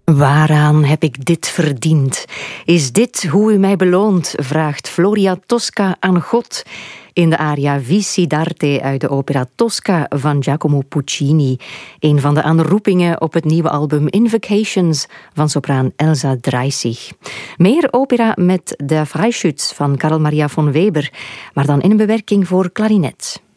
Waaraan heb ik dit verdiend? Is dit hoe u mij beloont? Vraagt Floria Tosca aan God in de aria Vici d'arte uit de opera Tosca van Giacomo Puccini. Een van de aanroepingen op het nieuwe album Invocations van sopraan Elsa Dreissig. Meer opera met de Freischütz van Karl Maria von Weber, maar dan in een bewerking voor klarinet.